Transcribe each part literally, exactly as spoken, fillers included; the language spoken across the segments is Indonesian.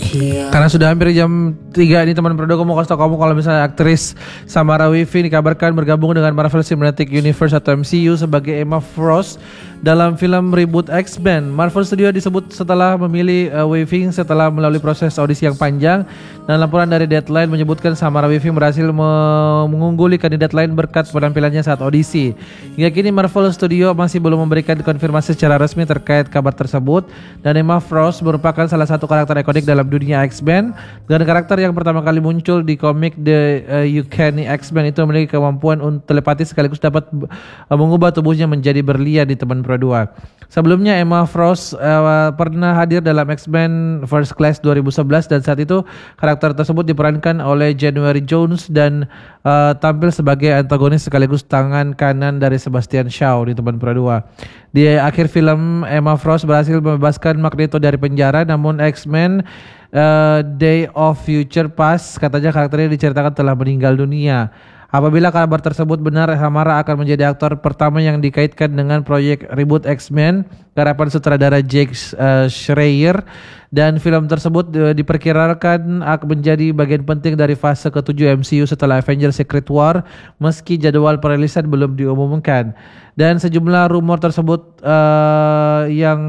Karena sudah hampir jam tiga ini teman Prodo, aku mau kasih tau kamu kalau misalnya aktris Samara Weaving dikabarkan bergabung dengan Marvel Cinematic Universe atau M C U sebagai Emma Frost dalam film reboot X-Men. Marvel Studio disebut setelah memilih uh, Weaving setelah melalui proses audisi yang panjang, dan laporan dari Deadline menyebutkan Samara Weaving berhasil me- mengungguli kandidat lain berkat penampilannya saat audisi. Hingga kini Marvel Studio masih belum memberikan konfirmasi secara resmi terkait kabar tersebut, dan Emma Frost merupakan salah satu karakter ikonik dalam dunia X-Men, dan karakter yang pertama kali muncul di komik The uh, Uncanny X-Men itu memiliki kemampuan untuk telepatis sekaligus dapat uh, mengubah tubuhnya menjadi berlian di teman Pro dua. Sebelumnya Emma Frost uh, pernah hadir dalam X-Men First Class dua ribu sebelas, dan saat itu karakter tersebut diperankan oleh January Jones dan uh, tampil sebagai antagonis sekaligus tangan kanan dari Sebastian Shaw di teman Pro dua. Di akhir film Emma Frost berhasil membebaskan Magneto dari penjara, namun X-Men uh, Day of Future Past katanya karakternya diceritakan telah meninggal dunia. Apabila kabar tersebut benar, Samara akan menjadi aktor pertama yang dikaitkan dengan proyek reboot X-Men garapan sutradara Jake uh, Schreier, dan film tersebut uh, diperkirakan akan menjadi bagian penting dari fase ketujuh M C U setelah Avengers Secret War, meski jadwal perilisan belum diumumkan. Dan sejumlah rumor tersebut uh, yang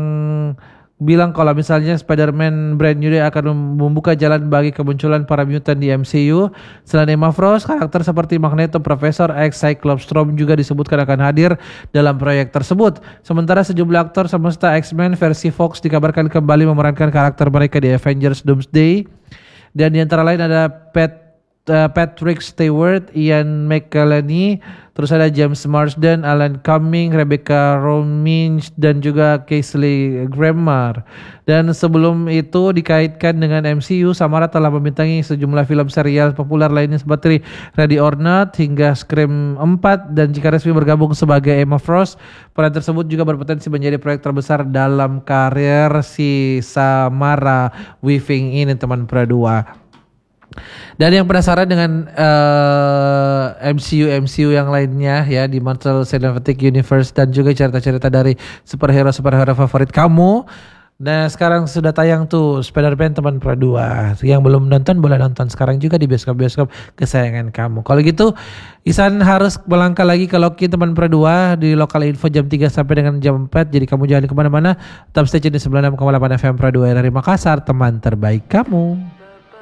bilang kalau misalnya Spider-Man Brand New Day akan membuka jalan bagi kemunculan para mutant di M C U. Selain Emma Frost, karakter seperti Magneto, Profesor X, Cyclops, Storm juga disebutkan akan hadir dalam proyek tersebut. Sementara sejumlah aktor semesta X-Men versi Fox dikabarkan kembali memerankan karakter mereka di Avengers Doomsday. Dan di antara lain ada Pat Uh, Patrick Stewart, Ian McKellen, terus ada James Marsden, Alan Cumming, Rebecca Romijn, dan juga Kingsley Grammer. Dan sebelum itu dikaitkan dengan M C U, Samara telah membintangi sejumlah film serial populer lainnya seperti Ready or Not hingga Scream empat, dan jika resmi bergabung sebagai Emma Frost, peran tersebut juga berpotensi menjadi proyek terbesar dalam karir si Samara Weaving ini teman Pro dua. Dan yang penasaran dengan uh, M C U M C U yang lainnya ya di Marvel Cinematic Universe dan juga cerita-cerita dari superhero-superhero favorit kamu. Nah sekarang sudah tayang tuh Spider-Man teman Pro dua. Yang belum nonton boleh nonton sekarang juga di bioskop-bioskop kesayangan kamu. Kalau gitu Isan harus melangkah lagi ke Loki teman Pro dua di Lokal Info jam tiga sampai dengan jam empat. Jadi kamu jangan kemana-mana, tetap stay tune di sembilan puluh enam koma delapan F M Pro dua dari Makassar, teman terbaik kamu.